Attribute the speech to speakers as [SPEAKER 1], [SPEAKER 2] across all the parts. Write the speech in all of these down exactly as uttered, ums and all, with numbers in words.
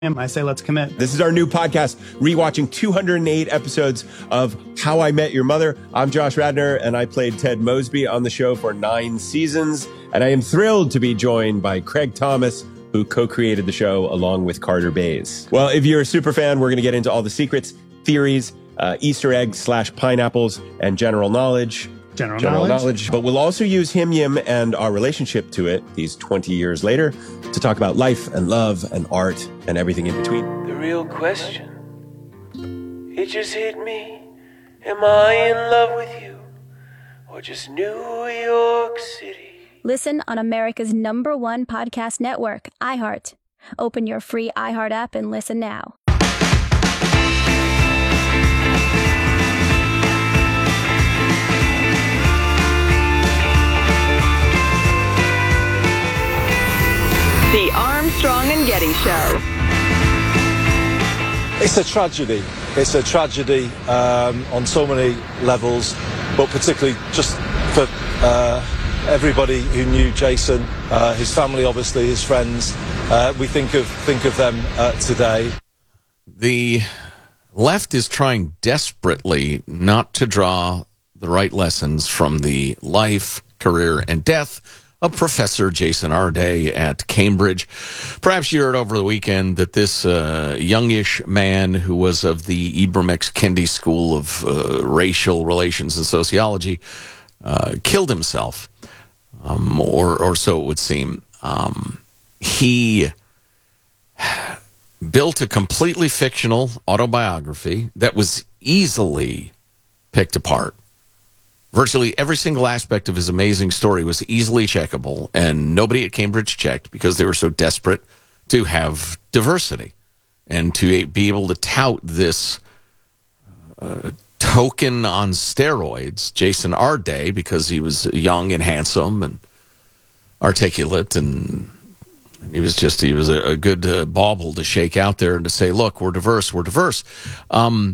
[SPEAKER 1] I say let's commit.
[SPEAKER 2] This is our new podcast, rewatching two hundred eight episodes of How I Met Your Mother. I'm Josh Radnor, and I played Ted Mosby on the show for nine seasons. And I am thrilled to be joined by Craig Thomas, who co-created the show along with Carter Bays. Well, if you're a super fan, we're going to get into all the secrets, theories, uh, Easter eggs slash pineapples, and general knowledge.
[SPEAKER 1] General,
[SPEAKER 2] general knowledge.
[SPEAKER 1] knowledge.
[SPEAKER 2] But we'll also use Him Yim and our relationship to it, these twenty years later, to talk about life and love and art and everything in between.
[SPEAKER 3] The real question, it just hit me. Am I in love with you or just New York City?
[SPEAKER 4] Listen on America's number one podcast network, iHeart. Open your free iHeart app and listen now.
[SPEAKER 5] The Armstrong and Getty Show.
[SPEAKER 6] It's a tragedy. It's a tragedy um, on so many levels, but particularly just for uh, everybody who knew Jason, uh, his family, obviously, his friends. Uh, we think of think of them uh, today.
[SPEAKER 7] The left is trying desperately not to draw the right lessons from the life, career, and death of Professor Jason Arday at Cambridge. Perhaps you heard over the weekend that this uh, youngish man who was of the Ibram X. Kendi School of uh, Racial Relations and Sociology uh, killed himself, um, or, or so it would seem. Um, he built a completely fictional autobiography that was easily picked apart. Virtually every single aspect of his amazing story was easily checkable, and nobody at Cambridge checked because they were so desperate to have diversity and to be able to tout this uh, token on steroids, Jason Arday, because he was young and handsome and articulate, and he was just, he was a, a good uh, bauble to shake out there and to say, look, we're diverse, we're diverse. Um,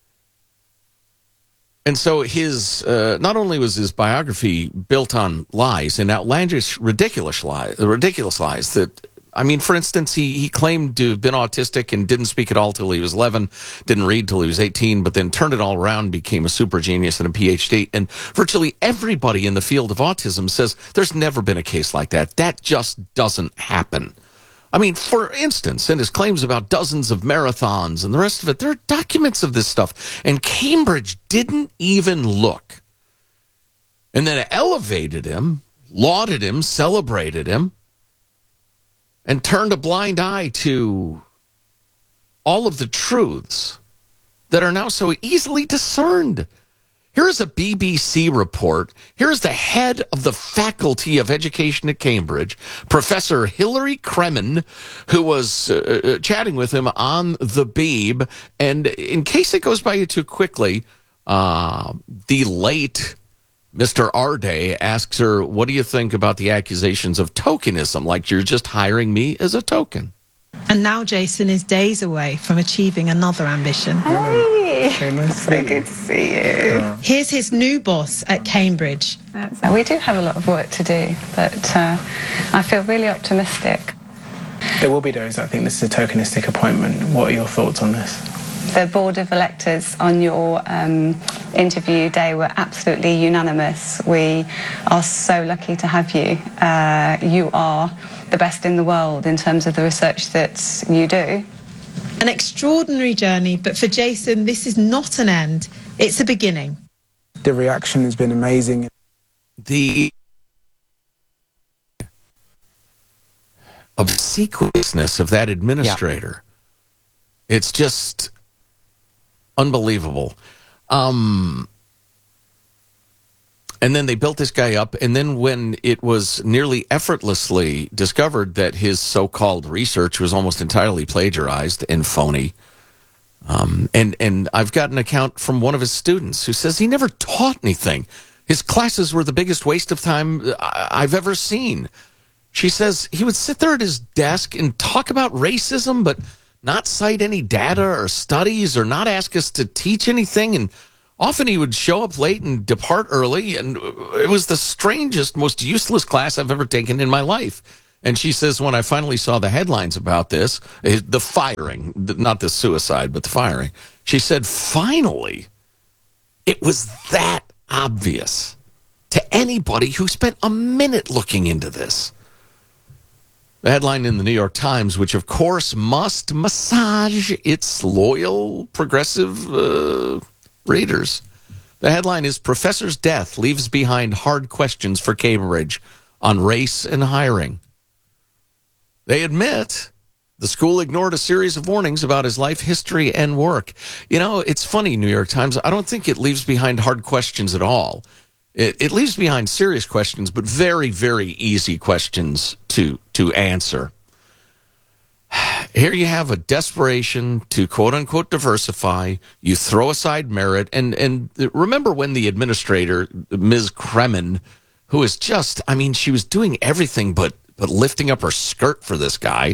[SPEAKER 7] And so his, uh, not only was his biography built on lies and outlandish, ridiculous lies, ridiculous lies that, I mean, for instance, he, he claimed to have been autistic and didn't speak at all till he was eleven, didn't read till he was eighteen, but then turned it all around, became a super genius and a P H D. And virtually everybody in the field of autism says there's never been a case like that. That just doesn't happen. I mean, for instance, in his claims about dozens of marathons and the rest of it, there are documents of this stuff. And Cambridge didn't even look. And then elevated him, lauded him, celebrated him, and turned a blind eye to all of the truths that are now so easily discerned. Here's a B B C report. Here's the head of the Faculty of Education at Cambridge, Professor Hilary Kremen, who was uh, chatting with him on the Beeb. And in case it goes by you too quickly, uh, the late Mister Arday asks her, what do you think about the accusations of tokenism? Like you're just hiring me as a token.
[SPEAKER 8] And now Jason is days away from achieving another ambition.
[SPEAKER 9] Hey, so good to see you.
[SPEAKER 8] Here's his new boss at Cambridge.
[SPEAKER 9] That's, we do have a lot of work to do, but uh, I feel really optimistic.
[SPEAKER 1] There will be those that think this is a tokenistic appointment. What are your thoughts on this?
[SPEAKER 9] The board of electors on your um, interview day were absolutely unanimous. We are so lucky to have you. Uh, you are the best in the world in terms of the research that you do.
[SPEAKER 8] An extraordinary journey, but for Jason, this is not an end. It's a beginning.
[SPEAKER 1] The reaction has been amazing.
[SPEAKER 7] The obsequiousness of that administrator, yeah. It's just unbelievable. Um, and then they built this guy up, and then when it was nearly effortlessly discovered that his so-called research was almost entirely plagiarized and phony, um, and, and I've got an account from one of his students who says he never taught anything. His classes were the biggest waste of time I've ever seen. She says he would sit there at his desk and talk about racism, but not cite any data or studies or not ask us to teach anything. And often he would show up late and depart early. And it was the strangest, most useless class I've ever taken in my life. And she says, when I finally saw the headlines about this, eh, the firing, not the suicide, but the firing, she said, finally, it was that obvious to anybody who spent a minute looking into this. The headline in the New York Times, which of course must massage its loyal progressive uh, readers. The headline is, Professor's Death Leaves Behind Hard Questions for Cambridge on Race and Hiring. They admit the school ignored a series of warnings about his life history and work. You know, it's funny, New York Times, I don't think it leaves behind hard questions at all. It, it leaves behind serious questions, but very, very easy questions to, to answer. Here you have a desperation to quote-unquote diversify. You throw aside merit. And, and remember when the administrator, Miz Kremen, who is just, I mean, she was doing everything but but lifting up her skirt for this guy,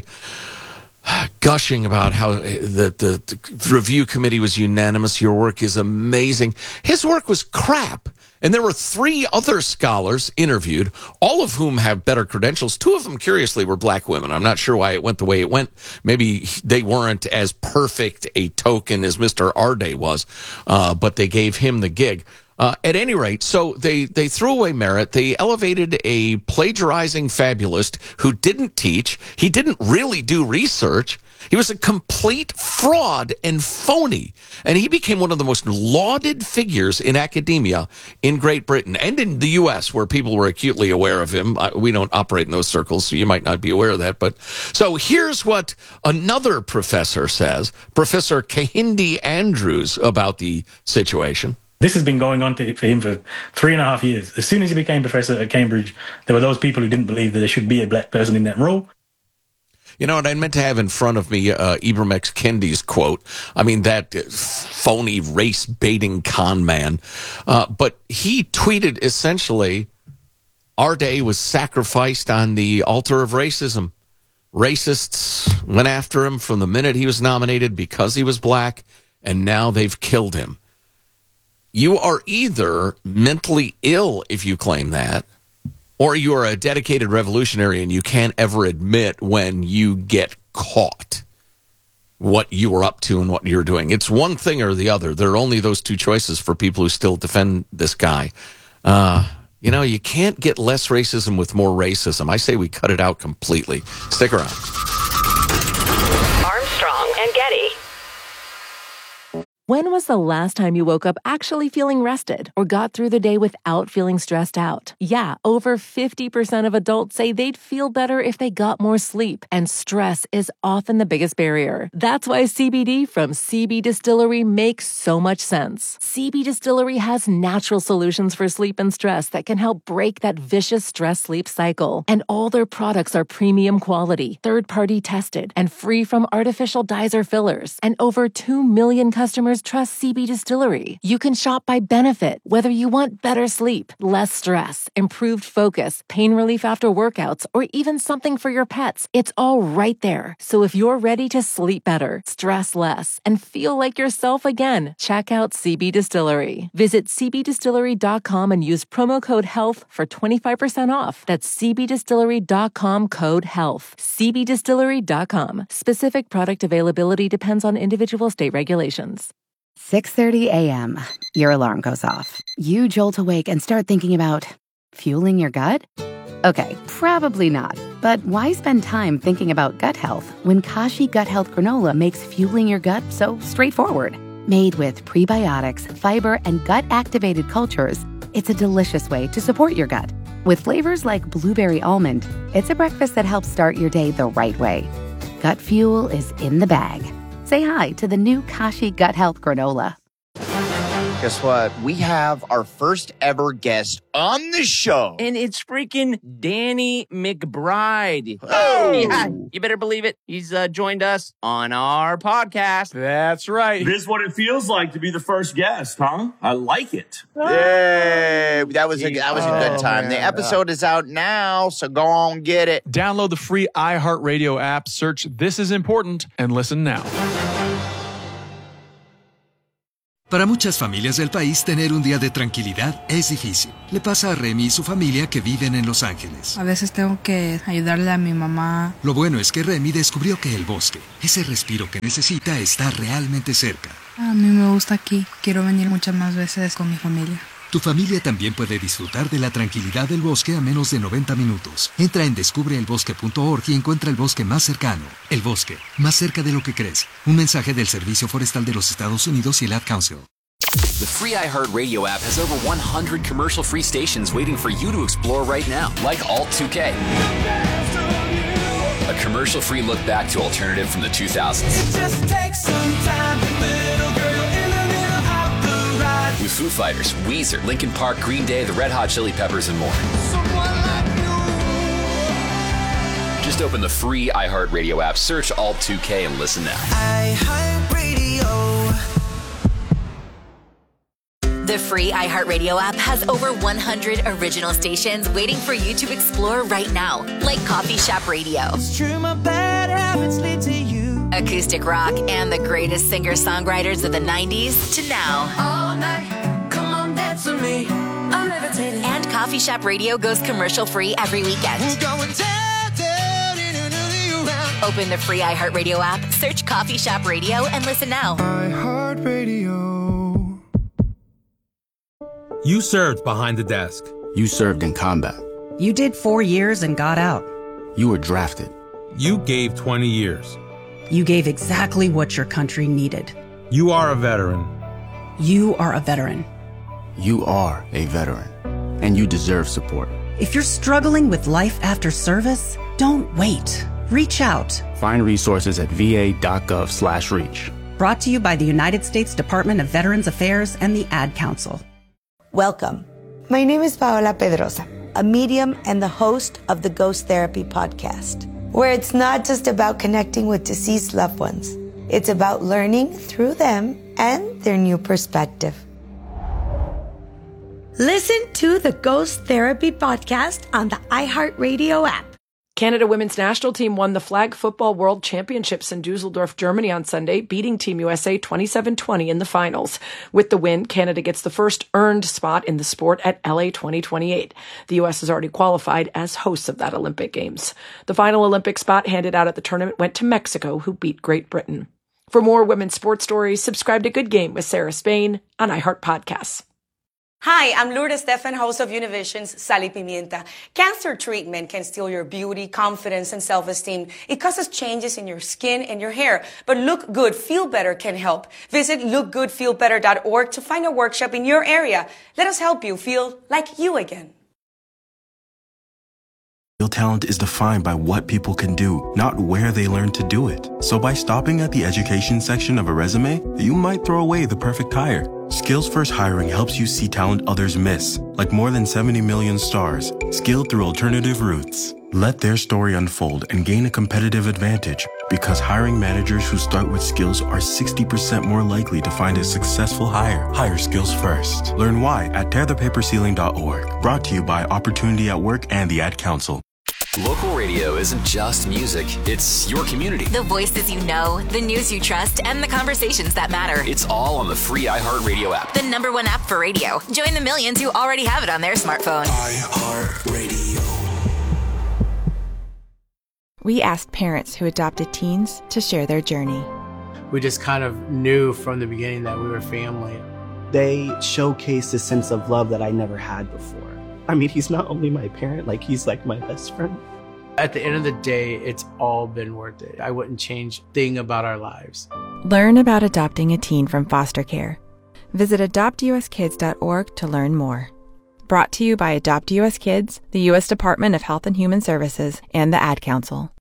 [SPEAKER 7] gushing about how the, the, the review committee was unanimous. Your work is amazing. His work was crap. And there were three other scholars interviewed, all of whom have better credentials. Two of them, curiously, were black women. I'm not sure why it went the way it went. Maybe they weren't as perfect a token as Mister Arday was, uh, but they gave him the gig. Uh, at any rate, so they, they threw away merit. They elevated a plagiarizing fabulist who didn't teach. He didn't really do research. He was a complete fraud and phony. And he became one of the most lauded figures in academia in Great Britain and in the U S, where people were acutely aware of him. We don't operate in those circles, so you might not be aware of that. But so here's what another professor says, Professor Kehinde Andrews, about the situation.
[SPEAKER 10] This has been going on to, for him for three and a half years. As soon as he became professor at Cambridge, there were those people who didn't believe that there should be a black person in that role.
[SPEAKER 7] You know what, I meant to have in front of me uh, Ibram X. Kendi's quote. I mean, that phony race-baiting con man. Uh, but he tweeted essentially, our day was sacrificed on the altar of racism. Racists went after him from the minute he was nominated because he was black, and now they've killed him. You are either mentally ill if you claim that, or you are a dedicated revolutionary and you can't ever admit when you get caught what you were up to and what you're doing. It's one thing or the other. There are only those two choices for people who still defend this guy. Uh, you know, you can't get less racism with more racism. I say we cut it out completely. Stick around.
[SPEAKER 5] Armstrong and Getty.
[SPEAKER 11] When was the last time you woke up actually feeling rested or got through the day without feeling stressed out? Yeah, over fifty percent of adults say they'd feel better if they got more sleep, and stress is often the biggest barrier. That's why C B D from C B Distillery makes so much sense. C B Distillery has natural solutions for sleep and stress that can help break that vicious stress-sleep cycle. And all their products are premium quality, third-party tested, and free from artificial dyes or fillers. And over two million customers trust C B Distillery. You can shop by benefit, whether you want better sleep, less stress, improved focus, pain relief after workouts, or even something for your pets. It's all right there. So if you're ready to sleep better, stress less, and feel like yourself again, check out C B Distillery. Visit c b distillery dot com and use promo code HEALTH for twenty-five percent off. That's c b distillery dot com code HEALTH. c b distillery dot com. Specific product availability depends on individual state regulations.
[SPEAKER 12] six thirty a.m. Your alarm goes off. You jolt awake and start thinking about fueling your gut? Okay, probably not. But why spend time thinking about gut health when Kashi Gut Health Granola makes fueling your gut so straightforward? Made with prebiotics, fiber, and gut-activated cultures, it's a delicious way to support your gut. With flavors like blueberry almond, it's a breakfast that helps start your day the right way. Gut fuel is in the bag. Say hi to the new Kashi Gut Health Granola.
[SPEAKER 13] Guess what? We have our first ever guest on the show.
[SPEAKER 14] And it's freaking Danny McBride.
[SPEAKER 13] Oh!
[SPEAKER 14] Yeah, you better believe it. He's uh, joined us on our podcast.
[SPEAKER 15] That's right.
[SPEAKER 16] This is what it feels like to be the first guest, huh? I like it.
[SPEAKER 13] Yay! That was a, that was a good time.
[SPEAKER 15] Oh,
[SPEAKER 13] the episode is out now, so go on, get it.
[SPEAKER 15] Download the free iHeartRadio app, search This Is Important, and listen now.
[SPEAKER 17] Para muchas familias del país, tener un día de tranquilidad es difícil. Le pasa a Remy y su familia que viven en Los Ángeles.
[SPEAKER 18] A veces tengo que ayudarle a mi mamá.
[SPEAKER 17] Lo bueno es que Remy descubrió que el bosque, ese respiro que necesita, está realmente cerca.
[SPEAKER 18] A mí me gusta aquí. Quiero venir muchas más veces con mi familia.
[SPEAKER 17] Tu familia también puede disfrutar de la tranquilidad del bosque a menos de noventa minutos. Entra en descubre el bosque punto org y encuentra el bosque más cercano. El bosque, más cerca de lo que crees. Un mensaje del Servicio Forestal de los Estados Unidos y el Ad Council.
[SPEAKER 19] The free iHeartRadio app has over one hundred commercial-free stations waiting for you to explore right now, like Alt two K. A commercial-free look back to alternative from the two thousands.
[SPEAKER 3] It just takes some time, little girl in the middle of the ride.
[SPEAKER 19] With Foo Fighters, Weezer, Linkin Park, Green Day, the Red Hot Chili Peppers, and more.
[SPEAKER 3] Someone like you.
[SPEAKER 19] Just open the free iHeartRadio app, search Alt two K, and listen now.
[SPEAKER 3] iHeartRadio.
[SPEAKER 20] The free iHeartRadio app has over one hundred original stations waiting for you to explore right now, like Coffee Shop Radio,
[SPEAKER 3] It's true, my bad habits lead to you.
[SPEAKER 20] acoustic rock, and the greatest singer-songwriters of the nineties to now.
[SPEAKER 3] All night, come on, dance with me. I'm levitating.
[SPEAKER 20] And Coffee Shop Radio goes commercial-free every weekend.
[SPEAKER 3] We're going down, down, in another round.
[SPEAKER 20] Open the free iHeartRadio app, search Coffee Shop Radio, and listen now.
[SPEAKER 3] iHeartRadio.
[SPEAKER 21] You served behind the desk.
[SPEAKER 22] You served in combat.
[SPEAKER 23] You did four years and got out.
[SPEAKER 22] You were drafted.
[SPEAKER 21] You gave twenty years.
[SPEAKER 23] You gave exactly what your country needed.
[SPEAKER 21] You are a veteran.
[SPEAKER 23] You are a veteran.
[SPEAKER 22] You are a veteran. And you deserve support.
[SPEAKER 23] If you're struggling with life after service, don't wait. Reach out.
[SPEAKER 22] Find resources at va.gov slash reach.
[SPEAKER 23] Brought to you by the United States Department of Veterans Affairs and the Ad Council.
[SPEAKER 24] Welcome. My name is Paola Pedrosa, a medium and the host of the Ghost Therapy podcast, where it's not just about connecting with deceased loved ones. It's about learning through them and their new perspective. Listen to the Ghost Therapy podcast on the iHeartRadio app.
[SPEAKER 25] Canada women's national team won the Flag Football World Championships in Dusseldorf, Germany on Sunday, beating Team U S A twenty-seven twenty in the finals. With the win, Canada gets the first earned spot in the sport at L A twenty twenty-eight. The U S has already qualified as hosts of that Olympic Games. The final Olympic spot handed out at the tournament went to Mexico, who beat Great Britain. For more women's sports stories, subscribe to Good Game with Sarah Spain on iHeart Podcasts.
[SPEAKER 26] Hi, I'm Lourdes Stefan, host of Univision's Sal y Pimienta. Cancer treatment can steal your beauty, confidence, and self-esteem. It causes changes in your skin and your hair. But Look Good, Feel Better can help. Visit look good feel better dot org to find a workshop in your area. Let us help you feel like you again.
[SPEAKER 27] Real talent is defined by what people can do, not where they learn to do it. So by stopping at the education section of a resume, you might throw away the perfect hire. Skills First Hiring helps you see talent others miss, like more than seventy million stars, skilled through alternative routes. Let their story unfold and gain a competitive advantage, because hiring managers who start with skills are sixty percent more likely to find a successful hire. Hire skills first. Learn why at tear the paper ceiling dot org. Brought to you by Opportunity at Work and the Ad Council.
[SPEAKER 19] Local radio isn't just music, it's your community.
[SPEAKER 20] The voices you know, the news you trust, and the conversations that matter.
[SPEAKER 19] It's all on the free iHeartRadio app.
[SPEAKER 20] The number one app for radio. Join the millions who already have it on their smartphone.
[SPEAKER 28] iHeartRadio.
[SPEAKER 29] We asked parents who adopted teens to share their journey.
[SPEAKER 1] We just kind of knew from the beginning that we were family.
[SPEAKER 30] They showcased a sense of love that I never had before. I mean, he's not only my parent, like he's like my best friend.
[SPEAKER 1] At the end of the day, it's all been worth it. I wouldn't change a thing about our lives.
[SPEAKER 29] Learn about adopting a teen from foster care. Visit adopt u s kids dot org to learn more. Brought to you by Adopt U S Kids, the U S Department of Health and Human Services, and the Ad Council.